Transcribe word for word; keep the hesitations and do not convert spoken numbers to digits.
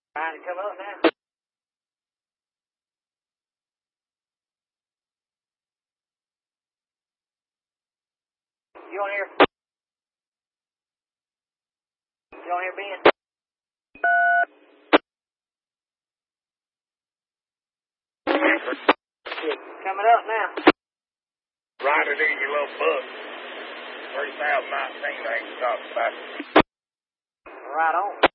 Trying to come up now. You on here? You on here, Ben? Coming up now. Ride it in your little bus. three thousand nineteen, I ain't talking about it. Right on.